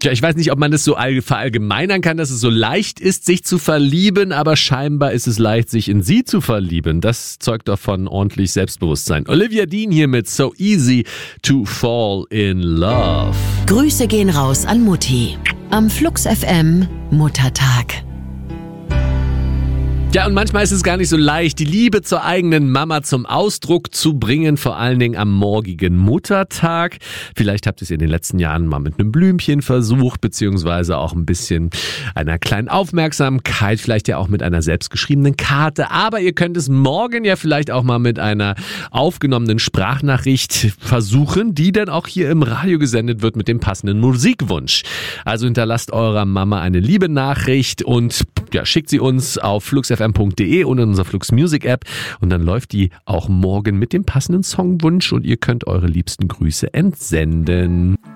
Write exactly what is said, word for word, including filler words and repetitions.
Tja, ich weiß nicht, ob man das so all- verallgemeinern kann, dass es so leicht ist, sich zu verlieben, aber scheinbar ist es leicht, sich in sie zu verlieben. Das zeugt doch von ordentlich Selbstbewusstsein. Olivia Dean hier mit So Easy to Fall in Love. Grüße gehen raus an Mutti. Am Flux F M Muttertag. Ja, und manchmal ist es gar nicht so leicht, die Liebe zur eigenen Mama zum Ausdruck zu bringen, vor allen Dingen am morgigen Muttertag. Vielleicht habt ihr es in den letzten Jahren mal mit einem Blümchen versucht, beziehungsweise auch ein bisschen einer kleinen Aufmerksamkeit, vielleicht ja auch mit einer selbstgeschriebenen Karte. Aber ihr könnt es morgen ja vielleicht auch mal mit einer aufgenommenen Sprachnachricht versuchen, die dann auch hier im Radio gesendet wird mit dem passenden Musikwunsch. Also hinterlasst eurer Mama eine liebe Nachricht und ja, schickt sie uns auf fluxfm punkt de und in unserer Flux Music App und dann läuft die auch morgen mit dem passenden Songwunsch und ihr könnt eure liebsten Grüße entsenden.